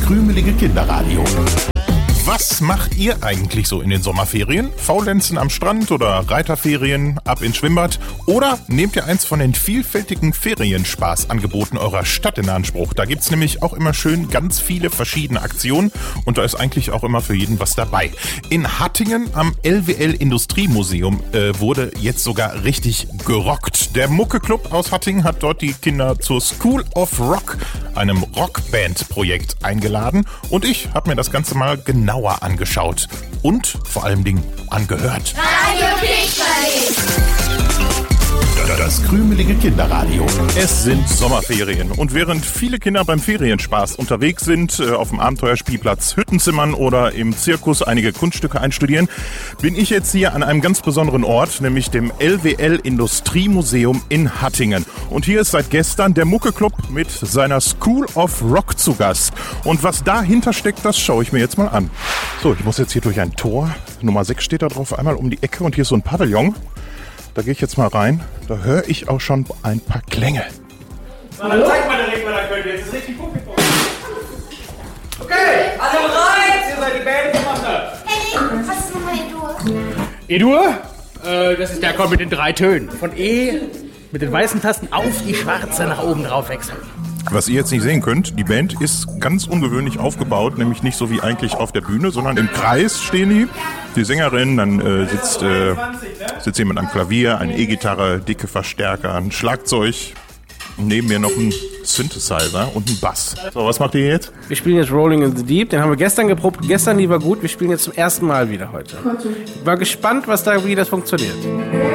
krümelige Kinderradio. Was macht ihr eigentlich so in den Sommerferien? Faulenzen am Strand oder Reiterferien ab ins Schwimmbad? Oder nehmt ihr eins von den vielfältigen Ferienspaßangeboten eurer Stadt in Anspruch? Da gibt's nämlich auch immer schön ganz viele verschiedene Aktionen und da ist eigentlich auch immer für jeden was dabei. In Hattingen am LWL Industriemuseum wurde jetzt sogar richtig gerockt. Der Mucke-Club aus Hattingen hat dort die Kinder zur School of Rock, einem Rockband-Projekt, eingeladen und ich habe mir das Ganze mal genauer angeschaut und vor allem Dingen angehört. Radio Pixel. Das krümelige Kinderradio. Es sind Sommerferien und während viele Kinder beim Ferienspaß unterwegs sind, auf dem Abenteuerspielplatz Hüttenzimmern oder im Zirkus einige Kunststücke einstudieren, bin ich jetzt hier an einem ganz besonderen Ort, nämlich dem LWL Industriemuseum in Hattingen. Und hier ist seit gestern der Mucke-Club mit seiner School of Rock zu Gast. Und was dahinter steckt, das schaue ich mir jetzt mal an. So, ich muss jetzt hier durch ein Tor. Nummer 6 steht da drauf, einmal um die Ecke und hier ist so ein Pavillon. Da gehe ich jetzt mal rein. Da höre ich auch schon ein paar Klänge. So, dann zeigt mal direkt, was ihr könnt. Jetzt ist richtig Publikum. Okay, alle bereit? Ihr seid die Band, was macht ihr? Was ist nochmal E-Dur? E-Dur? Das ist der kommt mit den 3 Tönen. Von E mit den weißen Tasten auf die schwarze nach oben drauf wechseln. Was ihr jetzt nicht sehen könnt, die Band ist ganz ungewöhnlich aufgebaut, nämlich nicht so wie eigentlich auf der Bühne, sondern im Kreis stehen die. Die Sängerin, dann sitzt jemand am Klavier, eine E-Gitarre, dicke Verstärker, ein Schlagzeug, neben mir noch ein Synthesizer und ein Bass. So, was macht ihr jetzt? Wir spielen jetzt Rolling in the Deep, den haben wir gestern geprobt. Gestern lief er gut, wir spielen jetzt zum ersten Mal wieder heute. Ich war gespannt, wie das funktioniert.